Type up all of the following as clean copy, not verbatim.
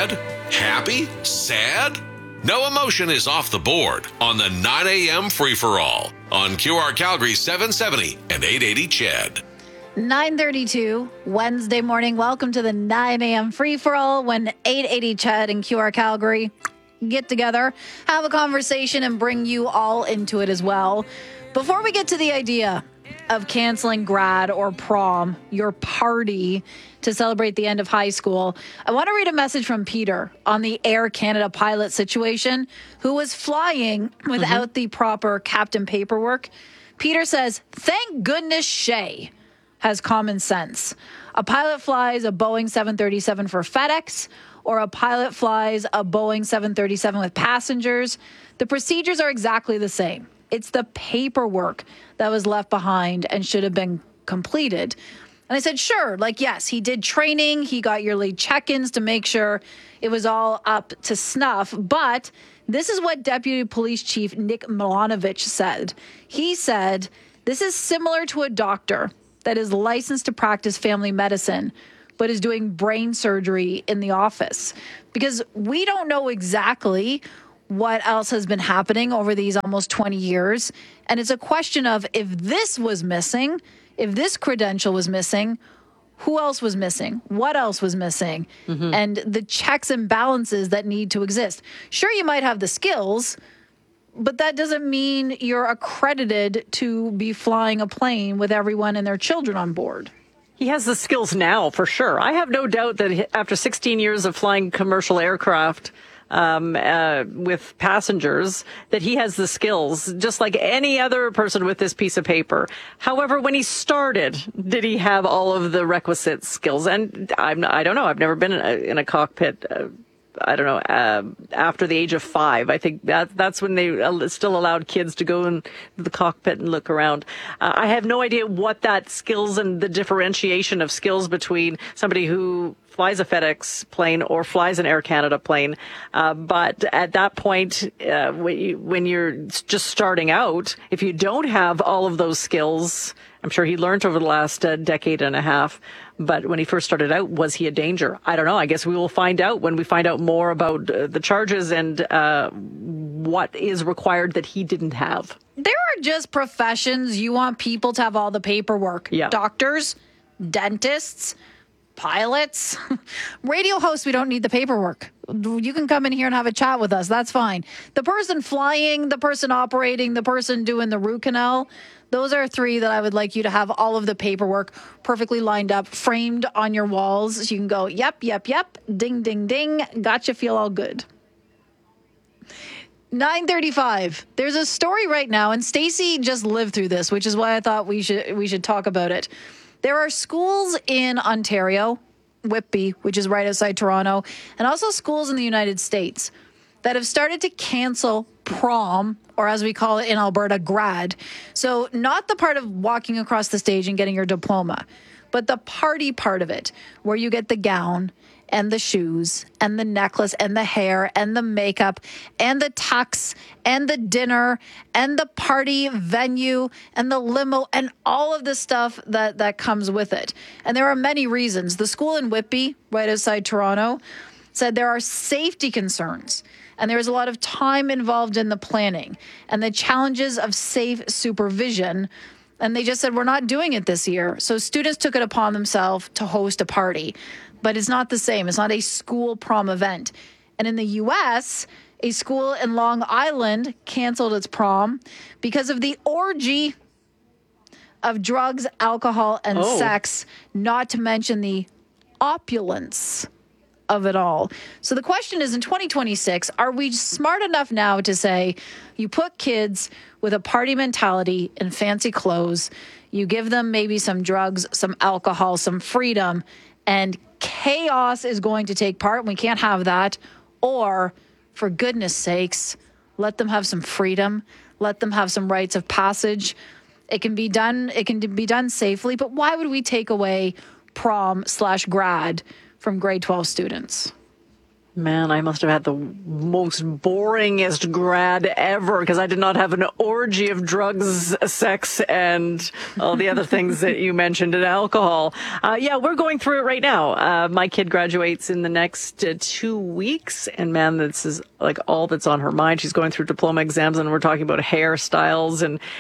mad? Happy? Sad? No emotion is off the board on the 9 a.m. free-for-all on QR Calgary 770 and 880 CHED. 9:32 Wednesday morning. Welcome to the 9 a.m. free-for-all when 880 CHED and QR Calgary get together, have a conversation, and bring you all into it as well. Before we get to the idea of canceling grad or prom, your party to celebrate the end of high school, I want to read a message from Peter on the Air Canada pilot situation who was flying without the proper captain paperwork. Peter says, "Thank goodness Shay has common sense. A pilot flies a Boeing 737 for FedEx, or a pilot flies a Boeing 737 with passengers. The procedures are exactly the same. It's the paperwork that was left behind and should have been completed." And I said, sure, yes, he did training. He got yearly check-ins to make sure it was all up to snuff. But this is what Deputy Police Chief Nick Milanovich said. He said, this is similar to a doctor that is licensed to practice family medicine, but is doing brain surgery in the office. Because we don't know exactly what else has been happening over these almost 20 years. And it's a question of if this was missing, if this credential was missing, who else was missing? What else was missing? And the checks and balances that need to exist. Sure, you might have the skills, but that doesn't mean you're accredited to be flying a plane with everyone and their children on board. He has the skills now, for sure. I have no doubt that after 16 years of flying commercial aircraft with passengers, that he has the skills, just like any other person with this piece of paper. However, when he started, did he have all of the requisite skills? And I don't know. I've never been in a cockpit. I don't know, after the age of 5. I think that's when they still allowed kids to go in the cockpit and look around. I have no idea what that skills and the differentiation of skills between somebody who flies a FedEx plane or flies an Air Canada plane. But at that point, when you're just starting out, if you don't have all of those skills, I'm sure he learned over the last decade and a half. But when he first started out, was he a danger? I don't know. I guess we will find out when we find out more about the charges and what is required that he didn't have. There are just professions you want people to have all the paperwork. Yeah. Doctors, dentists, pilots, radio hosts, we don't need the paperwork. You can come in here and have a chat with us. That's fine. The person flying, the person operating, the person doing the root canal, those are 3 that I would like you to have all of the paperwork perfectly lined up, framed on your walls. So you can go, yep, ding, ding, ding, gotcha, feel all good. 9:35. There's a story right now, and Stacey just lived through this, which is why I thought we should talk about it. There are schools in Ontario, Whitby, which is right outside Toronto, and also schools in the United States that have started to cancel prom, or as we call it in Alberta, grad. So not the part of walking across the stage and getting your diploma, but the party part of it, where you get the gown and the shoes and the necklace and the hair and the makeup and the tux and the dinner and the party venue and the limo and all of the stuff that comes with it. And there are many reasons. The school in Whitby, right outside Toronto, said there are safety concerns. And there was a lot of time involved in the planning and the challenges of safe supervision. And they just said, we're not doing it this year. So students took it upon themselves to host a party. But it's not the same. It's not a school prom event. And in the U.S., a school in Long Island canceled its prom because of the orgy of drugs, alcohol, and sex, not to mention the opulence of it all. So the question is, in 2026, are we smart enough now to say you put kids with a party mentality in fancy clothes, you give them maybe some drugs, some alcohol, some freedom, and chaos is going to take part, and we can't have that? Or, for goodness sakes, let them have some freedom, let them have some rites of passage. It can be done safely, but why would we take away prom/grad from grade 12 students? Man, I must have had the most boringest grad ever because I did not have an orgy of drugs, sex, and all the other things that you mentioned, and alcohol. Yeah, we're going through it right now. My kid graduates in the next 2 weeks, and man, this is like all that's on her mind. She's going through diploma exams, and we're talking about hairstyles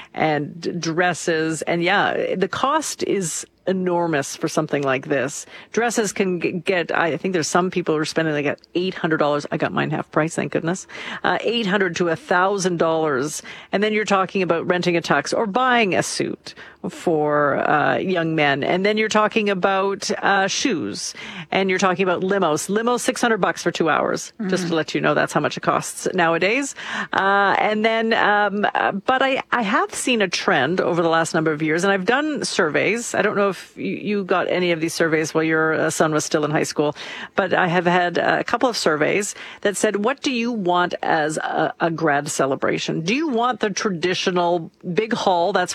and dresses. And yeah, the cost is enormous for something like this. Dresses can get, I think there's some people who are spending like $800. I got mine half price, thank goodness. $800 to $1,000. And then you're talking about renting a tux or buying a suit for young men. And then you're talking about shoes, and you're talking about limos. Limos, $600 for 2 hours, just to let you know that's how much it costs nowadays. And then, but I have seen a trend over the last number of years, and I've done surveys. I don't know if you got any of these surveys while your son was still in high school, but I have had a couple of surveys that said, what do you want as a grad celebration? Do you want the traditional big hall? That's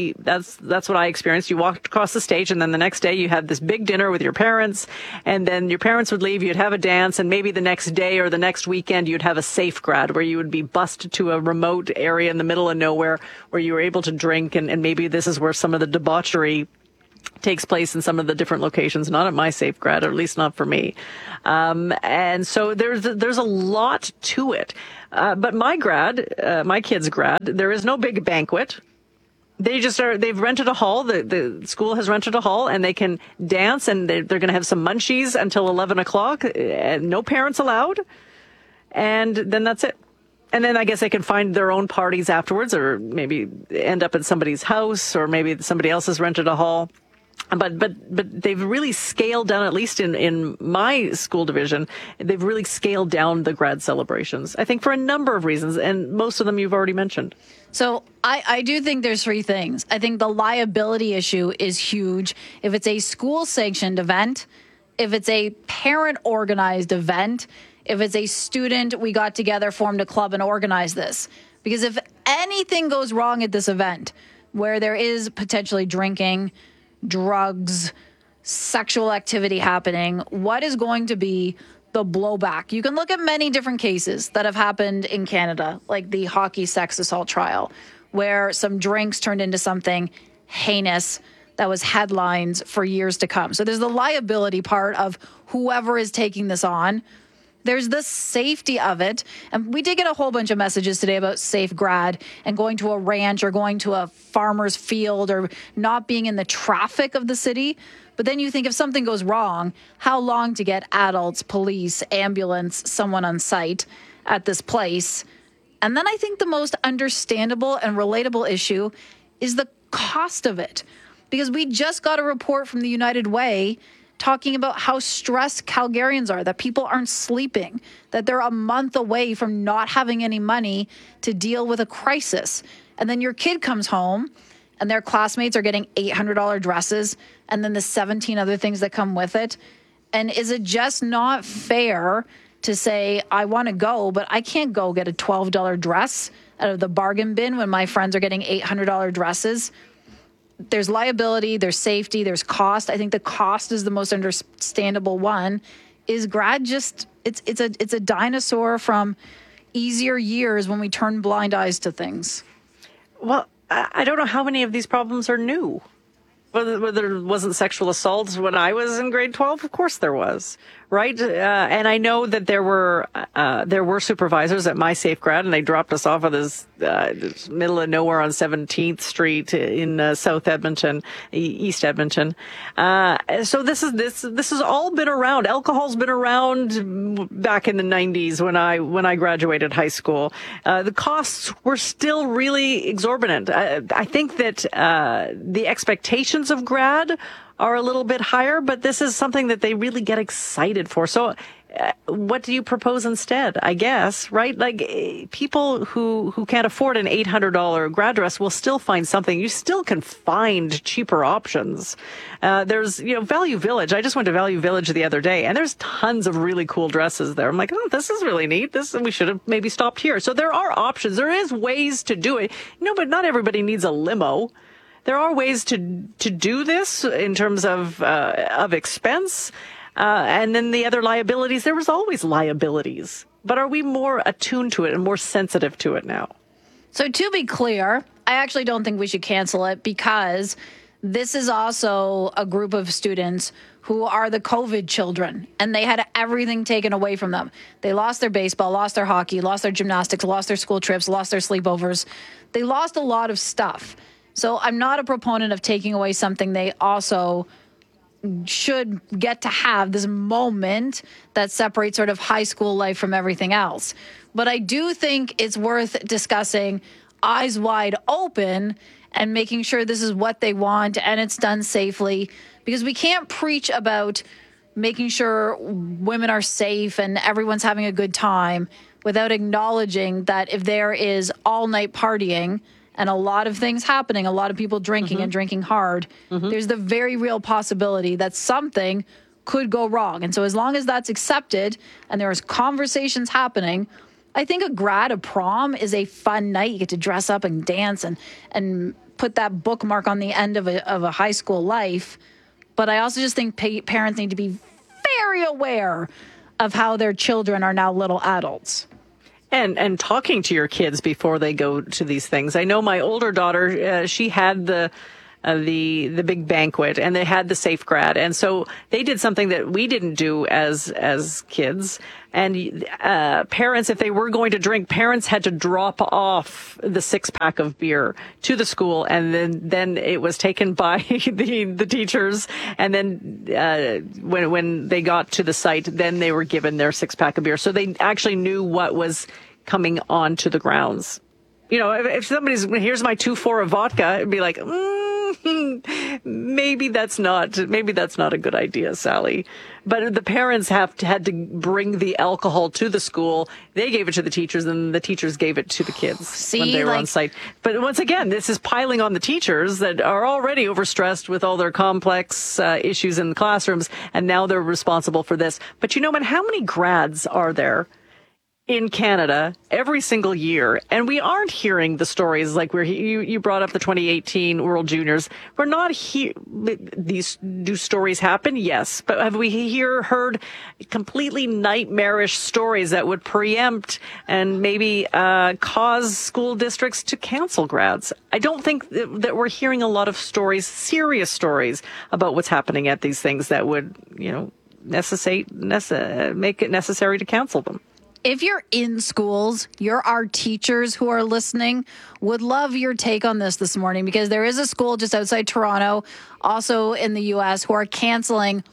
what I experienced. You walked across the stage, and then the next day you had this big dinner with your parents, and then your parents would leave, you'd have a dance, and maybe the next day or the next weekend you'd have a safe grad where you would be bused to a remote area in the middle of nowhere where you were able to drink, and maybe this is where some of the debauchery takes place in some of the different locations, not at my safe grad, or at least not for me. And so there's a lot to it. But my kid's grad, there is no big banquet. They've rented a hall. The school has rented a hall, and they can dance, and they're going to have some munchies until 11 o'clock. No parents allowed. And then that's it. And then I guess they can find their own parties afterwards, or maybe end up at somebody's house, or maybe somebody else has rented a hall. But they've really scaled down, at least in my school division, they've really scaled down the grad celebrations, I think, for a number of reasons, and most of them you've already mentioned. So I do think there's three things. I think the liability issue is huge. If it's a school-sanctioned event, if it's a parent-organized event, if it's a student, we got together, formed a club, and organized this. Because if anything goes wrong at this event, where there is potentially drinking, drugs, sexual activity happening, what is going to be the blowback? You can look at many different cases that have happened in Canada, like the hockey sex assault trial, where some drinks turned into something heinous that was headlines for years to come. So there's the liability part of whoever is taking this on. There's the safety of it. And we did get a whole bunch of messages today about safe grad and going to a ranch or going to a farmer's field or not being in the traffic of the city. But then you think if something goes wrong, how long to get adults, police, ambulance, someone on site at this place? And then I think the most understandable and relatable issue is the cost of it. Because we just got a report from the United Way talking about how stressed Calgarians are, that people aren't sleeping, that they're a month away from not having any money to deal with a crisis. And then your kid comes home and their classmates are getting $800 dresses and then the 17 other things that come with it. And is it just not fair to say, I want to go, but I can't go get a $12 dress out of the bargain bin when my friends are getting $800 dresses? There's liability, there's safety, there's cost. I think the cost is the most understandable one. Is grad just, it's a dinosaur from easier years when we turn blind eyes to things? Well, I don't know how many of these problems are new. Whether there wasn't sexual assaults when I was in grade 12, of course there was, right? And I know that there were supervisors at my safe grad, and they dropped us off at this middle of nowhere on 17th Street in South Edmonton, East Edmonton. So this has all been around. Alcohol's been around back in the 90s when I graduated high school. The costs were still really exorbitant. I think that the expectations of grad are a little bit higher, but this is something that they really get excited for. So what do you propose instead, I guess, right? Like people who can't afford an $800 grad dress will still find something. You still can find cheaper options. There's, Value Village. I just went to Value Village the other day, and there's tons of really cool dresses there. I'm like, oh, this is really neat. We should have maybe stopped here. So there are options. There is ways to do it. But not everybody needs a limo. There are ways to do this in terms of expense. And then the other liabilities, there was always liabilities. But are we more attuned to it and more sensitive to it now? So to be clear, I actually don't think we should cancel it because this is also a group of students who are the COVID children, and they had everything taken away from them. They lost their baseball, lost their hockey, lost their gymnastics, lost their school trips, lost their sleepovers. They lost a lot of stuff. So I'm not a proponent of taking away something they also should get to have, this moment that separates sort of high school life from everything else. But I do think it's worth discussing eyes wide open and making sure this is what they want and it's done safely, because we can't preach about making sure women are safe and everyone's having a good time without acknowledging that if there is all night partying and a lot of things happening, a lot of people drinking and drinking hard, there's the very real possibility that something could go wrong. And so as long as that's accepted and there's conversations happening, I think a prom is a fun night. You get to dress up and dance and put that bookmark on the end of a high school life. But I also just think parents need to be very aware of how their children are now little adults. And talking to your kids before they go to these things. I know my older daughter, she had the big banquet and they had the safe grad. And so they did something that we didn't do as kids. And parents, if they were going to drink, parents had to drop off the 6-pack of beer to the school. And then it was taken by the teachers. And then when they got to the site, then they were given their 6-pack of beer. So they actually knew what was coming onto the grounds. You know, if somebody's, here's my 2-4 of vodka, it'd be like, maybe that's not a good idea, Sally. But the parents had to bring the alcohol to the school. They gave it to the teachers, and the teachers gave it to the kids when they were on site. But once again, this is piling on the teachers that are already overstressed with all their complex issues in the classrooms, and now they're responsible for this. But you know, man, how many grads are there in Canada every single year? And we aren't hearing the stories like you brought up the 2018 World Juniors. We're not these do stories happen? Yes. But have we heard completely nightmarish stories that would preempt and maybe cause school districts to cancel grads? I don't think that we're hearing a lot of stories, serious stories about what's happening at these things that would, you know, make it necessary to cancel them. If you're in schools, our teachers who are listening would love your take on this morning, because there is a school just outside Toronto, also in the U.S., who are canceling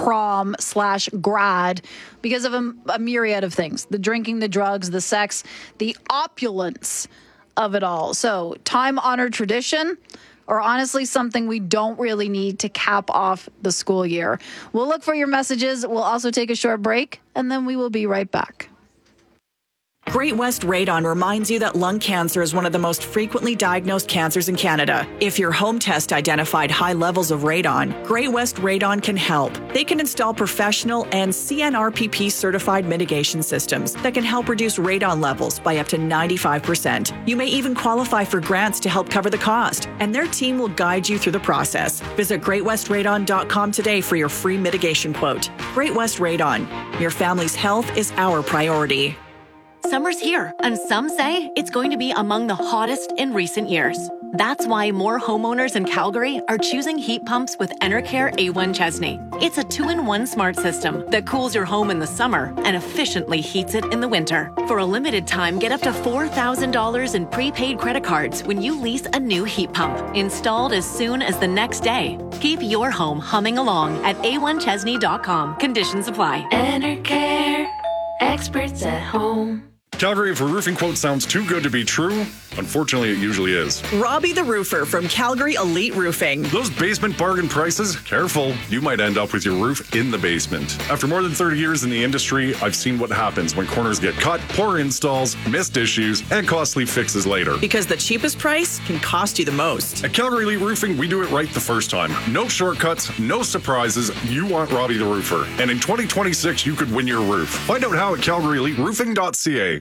prom/grad because of a myriad of things: the drinking, the drugs, the sex, the opulence of it all. So time-honored tradition, or honestly something we don't really need to cap off the school year. We'll look for your messages. We'll also take a short break, and then we will be right back. Great West Radon reminds you that lung cancer is one of the most frequently diagnosed cancers in Canada. If your home test identified high levels of radon, Great West Radon can help. They can install professional and CNRPP certified mitigation systems that can help reduce radon levels by up to 95%. You may even qualify for grants to help cover the cost, and their team will guide you through the process. Visit greatwestradon.com today for your free mitigation quote. Great West Radon. Your family's health is our priority. Summer's here, and some say it's going to be among the hottest in recent years. That's why more homeowners in Calgary are choosing heat pumps with Enercare A1 Chesney. It's a 2-in-1 smart system that cools your home in the summer and efficiently heats it in the winter. For a limited time, get up to $4,000 in prepaid credit cards when you lease a new heat pump, installed as soon as the next day. Keep your home humming along at a1chesney.com. Conditions apply. Enercare, experts at home. Calgary, if a roofing quote sounds too good to be true, unfortunately it usually is. Robbie the Roofer from Calgary Elite Roofing. Those basement bargain prices, careful, you might end up with your roof in the basement. After more than 30 years in the industry, I've seen what happens when corners get cut, poor installs, missed issues, and costly fixes later. Because the cheapest price can cost you the most. At Calgary Elite Roofing, we do it right the first time. No shortcuts, no surprises. You want Robbie the Roofer. And in 2026, you could win your roof. Find out how at calgaryeliteroofing.ca.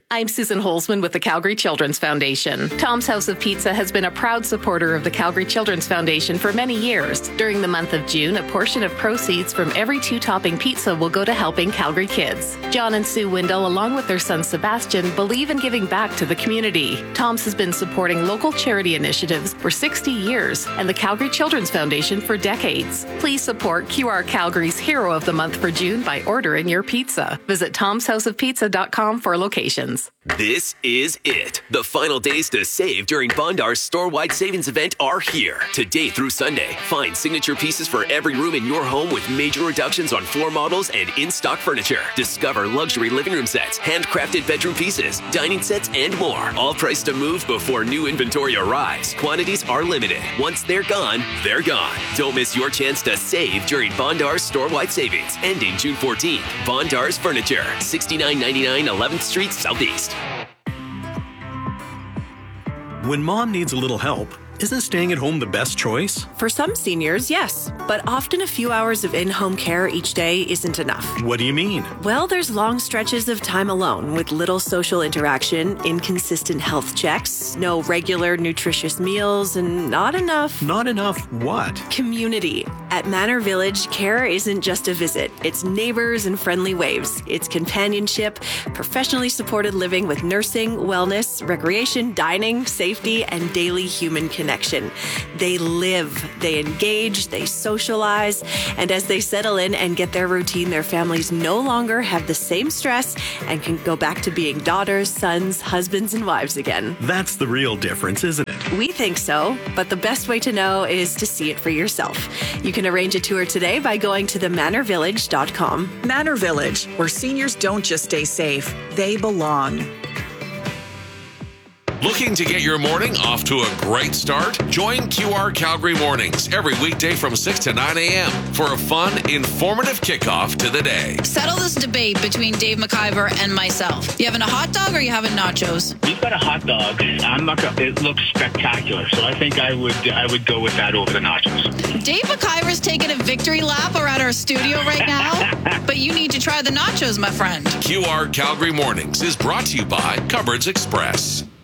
I'm Susan Holzman with the Calgary Children's Foundation. Tom's House of Pizza has been a proud supporter of the Calgary Children's Foundation for many years. During the month of June, a portion of proceeds from every 2-topping pizza will go to helping Calgary kids. John and Sue Windle, along with their son Sebastian, believe in giving back to the community. Tom's has been supporting local charity initiatives for 60 years and the Calgary Children's Foundation for decades. Please support QR Calgary's Hero of the Month for June by ordering your pizza. Visit tomshouseofpizza.com for locations. This is it. The final days to save during Bondar's store-wide savings event are here. Today through Sunday, find signature pieces for every room in your home with major reductions on floor models and in-stock furniture. Discover luxury living room sets, handcrafted bedroom pieces, dining sets, and more. All priced to move before new inventory arrives. Quantities are limited. Once they're gone, they're gone. Don't miss your chance to save during Bondar's store-wide savings, ending June 14th. Bondar's Furniture, 6999 11th Street, Southeast. When mom needs a little help, isn't staying at home the best choice? For some seniors, yes. But often a few hours of in-home care each day isn't enough. What do you mean? Well, there's long stretches of time alone with little social interaction, inconsistent health checks, no regular nutritious meals, and not enough... Not enough what? Community. At Manor Village, care isn't just a visit. It's neighbors and friendly waves. It's companionship, professionally supported living with nursing, wellness, recreation, dining, safety, and daily human connection. They live, they engage, they socialize, and as they settle in and get their routine, their families no longer have the same stress and can go back to being daughters, sons, husbands, and wives again. That's the real difference, isn't it? We think so, but the best way to know is to see it for yourself. You can arrange a tour today by going to themanorvillage.com. Manor Village, where seniors don't just stay safe, they belong. Looking to get your morning off to a great start? Join QR Calgary Mornings every weekday from 6 to 9 a.m. for a fun, informative kickoff to the day. Settle this debate between Dave McIver and myself. You having a hot dog or you having nachos? We've got a hot dog. It looks spectacular, so I think I would go with that over the nachos. Dave McIver's taking a victory lap around our studio right now, but you need to try the nachos, my friend. QR Calgary Mornings is brought to you by Cupboards Express.